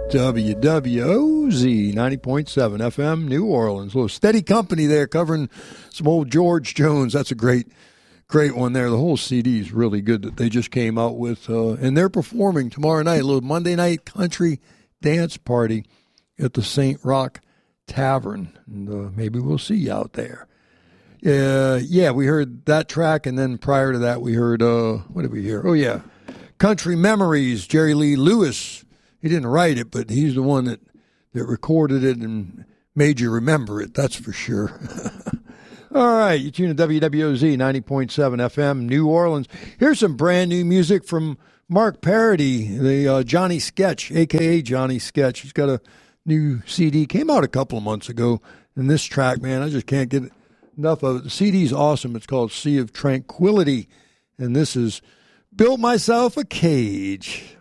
WWOZ 90.7 FM, New Orleans. A little steady company there covering some old George Jones. That's a great one there. The whole CD is really good that they just came out with. And they're performing tomorrow night, a little Monday night country dance party at the St. Roch Tavern. And maybe we'll see you out there. Yeah, we heard that track, and then prior to that we heard, what did we hear? Oh, yeah, Country Memories, Jerry Lee Lewis. He didn't write it, but he's the one that recorded it and made you remember it, that's for sure. All right, you tune to WWOZ 90.7 FM, New Orleans. Here's some brand new music from Mark Parody, the Johnny Sketch, a.k.a. Johnny Sketch. He's got a new CD, came out a couple of months ago, and this track, man, I just can't get enough of it. The CD's awesome. It's called Sea of Tranquility, and this is Built Myself a Cage.